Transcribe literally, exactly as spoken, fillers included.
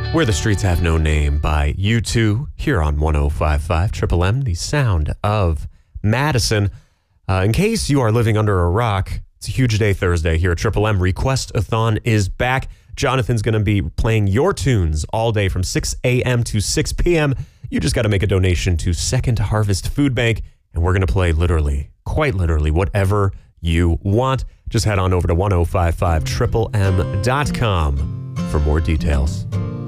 Where the Streets Have No Name by U two here on one oh five point five Triple M, the sound of Madison. Uh, in case you are living under a rock, it's a huge day Thursday here at Triple M. Request-a-thon is back. Jonathan's going to be playing your tunes all day from six a.m. to six p.m. You just got to make a donation to Second Harvest Food Bank, and we're going to play literally, quite literally, whatever you want. Just head on over to ten fifty-five triple m dot com for more details.